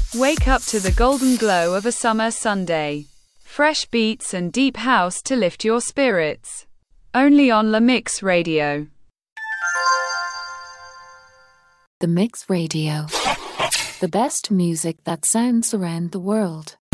Wake up to the golden glow of a summer Sunday. Fresh beats and deep house to lift your spirits. Only on La Mix Radio. The Mix Radio. The best music that sounds around the world.